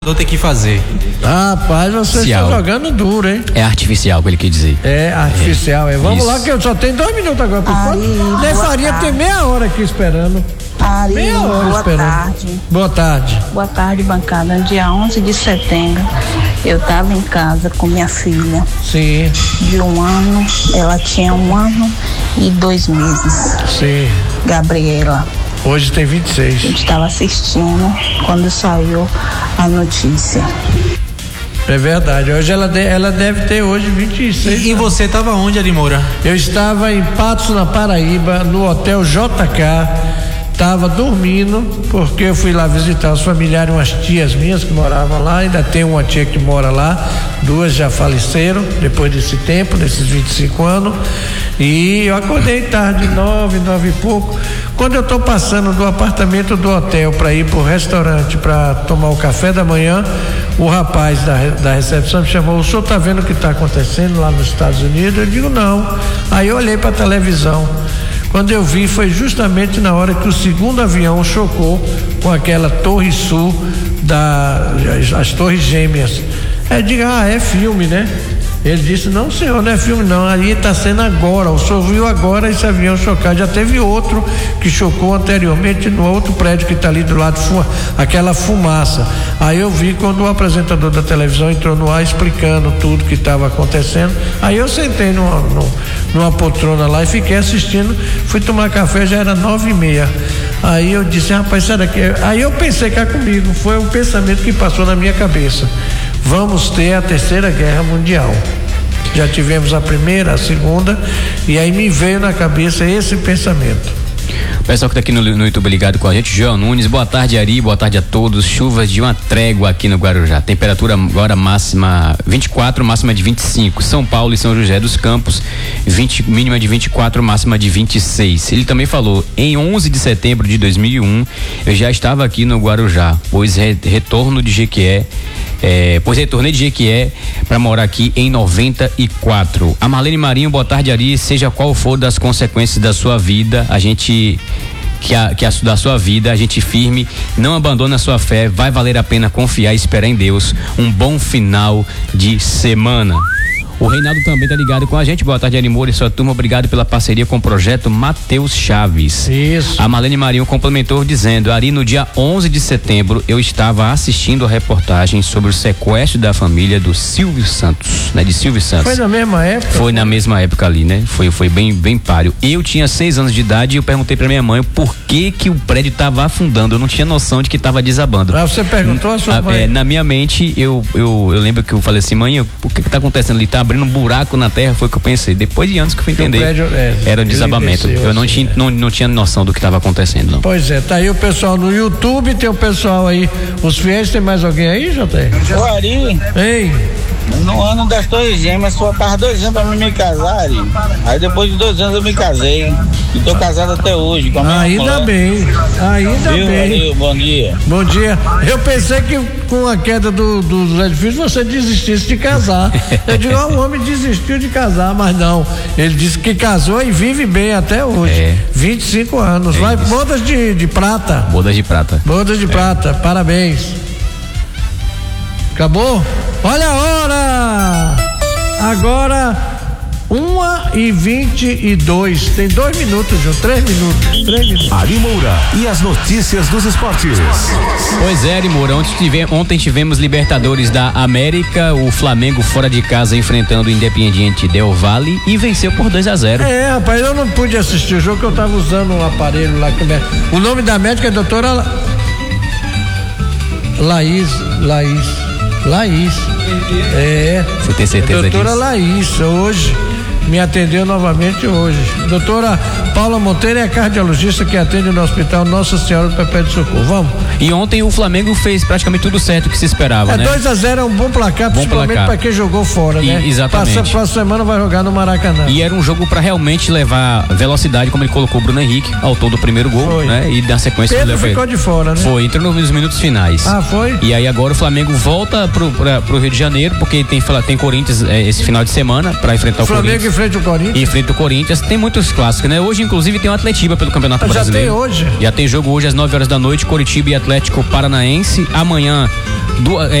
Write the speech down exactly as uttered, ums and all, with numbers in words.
Vou ter que fazer. Rapaz, você artificial. está jogando duro, hein? É artificial, que ele quer dizer. É artificial, é. é. Vamos Isso. lá, que eu só tenho dois minutos agora. Nem faria ter meia hora aqui esperando. Ari, meia hora boa esperando. tarde. Boa tarde. Boa tarde, bancada. Dia onze de setembro, eu estava em casa com minha filha. Sim. De um ano, ela tinha um ano e dois meses. Sim. Gabriela. Hoje tem vinte e seis. A gente estava assistindo quando saiu a notícia. É verdade. Hoje ela, de, ela deve ter hoje vinte e seis. E, e você estava onde, Ari Moura? Eu estava em Patos, na Paraíba, no Hotel J K. Estava dormindo, porque eu fui lá visitar os familiares, umas tias minhas que moravam lá. Ainda tem uma tia que mora lá, duas já faleceram depois desse tempo, desses vinte e cinco anos. E eu acordei tarde, nove, nove e pouco. Quando eu estou passando do apartamento do hotel para ir para o restaurante para tomar o café da manhã, o rapaz da, da recepção me chamou: o senhor está vendo o que está acontecendo lá nos Estados Unidos? Eu digo: não. Aí eu olhei para a televisão. Quando eu vi, foi justamente na hora que o segundo avião chocou com aquela Torre Sul, da, as, as Torres Gêmeas. Aí eu digo: ah, é filme, né? Ele disse: não, senhor, não é filme não, aí está sendo agora, o senhor viu agora esse avião chocar. Já teve outro que chocou anteriormente no outro prédio que está ali do lado, fuma, aquela fumaça. Aí eu vi quando o apresentador da televisão entrou no ar explicando tudo que estava acontecendo. Aí eu sentei numa, numa, numa poltrona lá e fiquei assistindo. Fui tomar café, já era nove e meia. Aí eu disse: rapaz, sai daqui. Aí eu pensei cá comigo, foi um pensamento que passou na minha cabeça: vamos ter a terceira guerra mundial. Já tivemos a primeira, a segunda, e aí me veio na cabeça esse pensamento. O pessoal que está aqui no, no YouTube ligado com a gente: João Nunes, boa tarde, Ari, boa tarde a todos. Chuvas de uma trégua aqui no Guarujá. Temperatura agora máxima vinte e quatro, máxima de vinte e cinco. São Paulo e São José dos Campos, vinte, mínima de vinte e quatro, máxima de vinte e seis. Ele também falou: em onze de setembro de dois mil e um, eu já estava aqui no Guarujá, pois re, retorno de Jequié. É, pois retornei de Jequié para morar aqui em noventa e quatro. A Marlene Marinho, boa tarde, Ari. Seja qual for das consequências da sua vida, a gente que a, que a da sua vida, a gente firme, não abandona a sua fé, vai valer a pena confiar e esperar em Deus. Um bom final de semana. O Reinaldo também tá ligado com a gente. Boa tarde, Ari Moura e sua turma. Obrigado pela parceria com o projeto Matheus Chaves. Isso. A Marlene Marinho complementou dizendo: Ari, no dia onze de setembro eu estava assistindo a reportagem sobre o sequestro da família do Silvio Santos, né? De Silvio Santos. Foi na mesma época? Foi na mesma época ali, né? Foi, foi bem, bem páreo. Eu tinha seis anos de idade e eu perguntei pra minha mãe por que que o prédio estava afundando. Eu não tinha noção de que estava desabando. Ah, você perguntou a sua a, mãe? É, na minha mente, eu, eu, eu lembro que eu falei assim: mãe, o que que tá acontecendo ali? Tá abrindo um buraco na terra, foi o que eu pensei. Depois de anos que eu fui entender, prédio, é, era um desabamento. Desceu, eu não, assim, tinha, é. não, não tinha noção do que estava acontecendo, não. Pois é, tá aí o pessoal no YouTube, tem o pessoal aí, os fiéis. Tem mais alguém aí, Jota? Ô, Ari. Ei. No ano das Torres Gêmeas, só tava dois anos pra mim me casar, Ari. Aí depois de dois anos eu me casei. E tô casado até hoje com a minha Ainda mulher. bem, ainda Viu, bem. Ari? Bom dia. Bom dia. Eu pensei que com a queda do, do, dos edifícios você desistisse de casar. Eu digo: ah, o homem desistiu de casar, mas não. Ele disse que casou e vive bem até hoje. É. vinte e cinco anos. É. Vai, bodas de, de prata. Bodas de prata. Bodas de é. prata, parabéns. Acabou? Olha a hora! Agora, uma e vinte e dois. Tem dois minutos, João. Três minutos. Três minutos. Ari Moura e as notícias dos esportes. Pois é, Ari Moura. Ontem, tive, ontem tivemos Libertadores da América. O Flamengo fora de casa enfrentando o Independiente Del Valle e venceu por dois a zero. É, rapaz, eu não pude assistir o jogo que eu tava usando um aparelho lá. Que... O nome da médica é doutora La... Laís. Laís. Laís. É. Você tem certeza disso? Doutora Laís, hoje me atendeu novamente hoje. Doutora Paula Monteiro é a cardiologista que atende no Hospital Nossa Senhora do Perpétuo Socorro. Vamos. E ontem o Flamengo fez praticamente tudo certo que se esperava, é, né? dois a zero é um bom placar, bom principalmente para quem jogou fora, e, né? Exatamente. Passa, próxima semana vai jogar no Maracanã. E era um jogo para realmente levar velocidade, como ele colocou o Bruno Henrique, autor do primeiro gol, foi. né? E da sequência Pedro ficou de fora, né? Foi, entrou nos minutos finais. Ah, foi? E aí agora o Flamengo volta pro, pra, pro Rio de Janeiro, porque tem, tem Corinthians é, esse final de semana para enfrentar o, o Flamengo Corinthians. enfrenta o Corinthians. E enfrenta o Corinthians. Tem muitos clássicos, né? Hoje, inclusive, tem o Atletiba pelo Campeonato Já Brasileiro. tem hoje. Já tem jogo hoje às nove horas da noite, Coritiba e Atlético Paranaense. Amanhã, do, é,